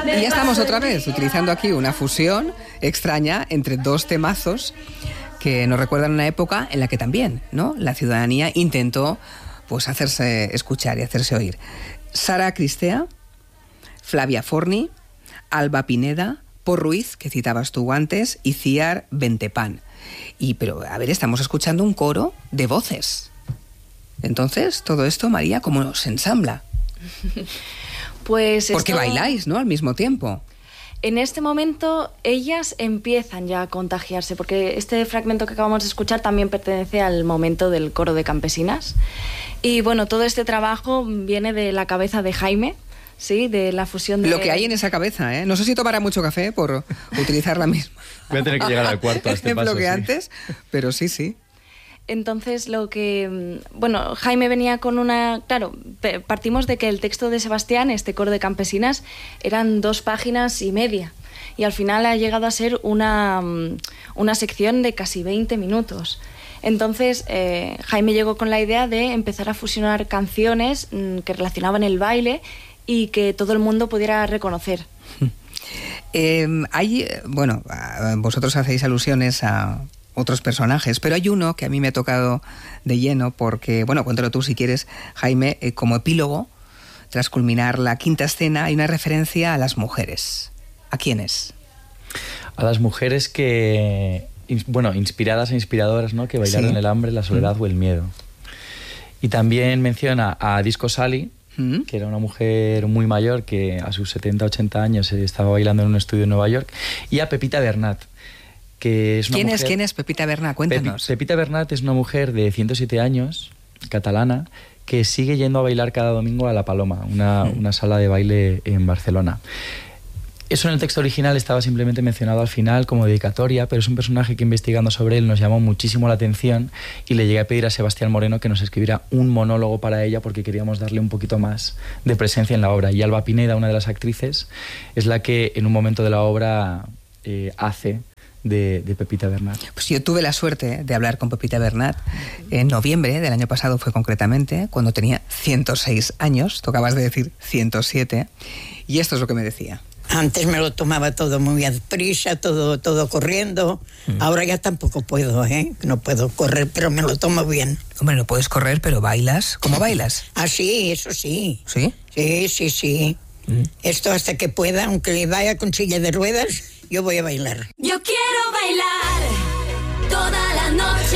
Y ya estamos otra vez utilizando aquí una fusión extraña entre dos temazos que nos recuerdan una época en la que también, ¿no?, la ciudadanía intentó pues hacerse escuchar y hacerse oír. Sara Cristea, Flavia Forni, Alba Pineda, Por Ruiz, que citabas tú antes, y Ciar Bentepan. Pero, a ver, estamos escuchando un coro de voces. Entonces, todo esto, María, ¿cómo se ensambla? Pues porque bailáis, ¿no?, al mismo tiempo. En este momento ellas empiezan ya a contagiarse, porque este fragmento que acabamos de escuchar también pertenece al momento del coro de campesinas. Y bueno, todo este trabajo viene de la cabeza de Jaime, ¿sí?, de la fusión de... Lo que hay en esa cabeza, ¿eh? No sé si tomará mucho café por utilizar la misma. Voy a tener que llegar al cuarto a este paso. Lo que sí. antes, pero sí. Entonces bueno, Jaime venía con una... Claro, partimos de que el texto de Sebastián, este coro de campesinas, eran 2 páginas y media. Y al final ha llegado a ser una sección de casi 20 minutos. Entonces Jaime llegó con la idea de empezar a fusionar canciones que relacionaban el baile y que todo el mundo pudiera reconocer. Vosotros hacéis alusiones a otros personajes, pero hay uno que a mí me ha tocado de lleno porque, bueno, cuéntalo tú si quieres, Jaime, como epílogo, tras culminar la quinta escena, hay una referencia a las mujeres. ¿A quiénes? A las mujeres que, inspiradas e inspiradoras, ¿no?, que bailaron el hambre, la soledad o el miedo. Y también menciona a Disco Sally, que era una mujer muy mayor que a sus 70, 80 años estaba bailando en un estudio en Nueva York, y a Pepita Bernat, que es una mujer... ¿Quién es Pepita Bernat? Cuéntanos. Pepita Bernat es una mujer de 107 años, catalana, que sigue yendo a bailar cada domingo a La Paloma, una sala de baile en Barcelona. Eso en el texto original estaba simplemente mencionado al final como dedicatoria, pero es un personaje que, investigando sobre él, nos llamó muchísimo la atención y le llegué a pedir a Sebastián Moreno que nos escribiera un monólogo para ella porque queríamos darle un poquito más de presencia en la obra. Y Alba Pineda, una de las actrices, es la que en un momento de la obra hace de Pepita Bernat. Pues yo tuve la suerte de hablar con Pepita Bernat en noviembre del año pasado, fue concretamente, cuando tenía 106 años, tú acabas de decir 107, y esto es lo que me decía. Antes me lo tomaba todo muy a prisa, todo corriendo. Ahora ya tampoco puedo, no puedo correr, pero me lo tomo bien. Hombre, no puedes correr, pero bailas. ¿Cómo bailas? Ah, sí, eso sí. ¿Sí? Sí. Esto hasta que pueda, aunque vaya con silla de ruedas, yo voy a bailar. Yo quiero bailar toda la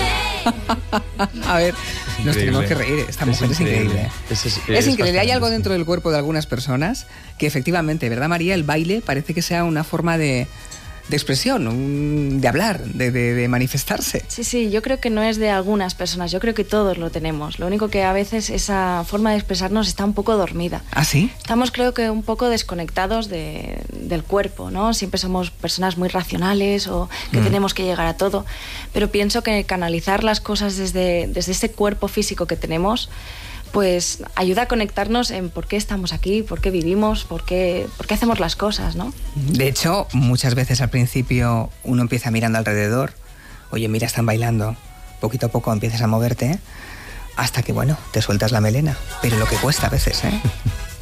noche. A ver, nos tenemos que reír. Esta mujer es increíble. Es increíble. Hay algo dentro del cuerpo de algunas personas que efectivamente, ¿verdad, María? El baile parece que sea una forma de expresión, de hablar, de manifestarse. Sí, yo creo que no es de algunas personas, yo creo que todos lo tenemos. Lo único que a veces esa forma de expresarnos está un poco dormida. ¿Ah, sí? Estamos, creo que, un poco desconectados del cuerpo, ¿no? Siempre somos personas muy racionales o que tenemos que llegar a todo. Pero pienso que canalizar las cosas desde ese cuerpo físico que tenemos, pues ayuda a conectarnos en por qué estamos aquí, por qué vivimos, por qué hacemos las cosas, ¿no? De hecho, muchas veces al principio uno empieza mirando alrededor, oye, mira, están bailando, poquito a poco empiezas a moverte, hasta que, bueno, te sueltas la melena, pero lo que cuesta a veces, ¿eh?